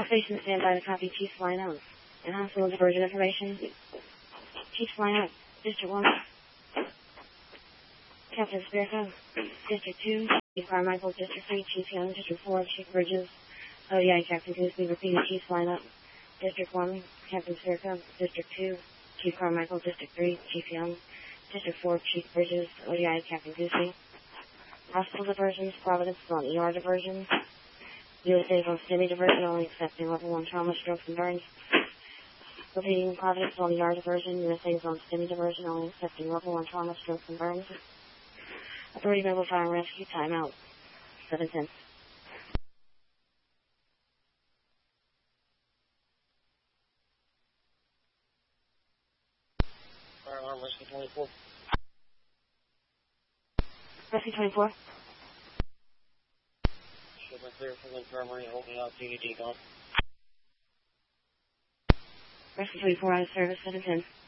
All stations stand by to copy. Chiefs line out. And hospital diversion information. Chiefs line out. District 1. Captain Spirko. District 2. Chief Carmichael. District 3. Chief Young. District 4. Chief Bridges. ODI Captain Gooseby. Repeating. Chiefs line up. District 1. Captain Spirko. District 2. Chief Carmichael. District 3. Chief Young. District 4. Chief Bridges. ODI Captain Gooseby. Hospital diversions. Providence is on ER diversion. USA is on STEMI diversion, only accepting level 1 trauma, strokes, and burns. Repeating, Providence is on ER diversion. USA is on STEMI diversion, only accepting level 1 trauma, strokes, and burns. Authority Mobile Fire and Rescue, timeout. 7:10. Fire alarm, Rescue 24. Rescue 24. Shipment clear from the infirmary, holding out TED gone. Rescue 24 out of service, 7:10.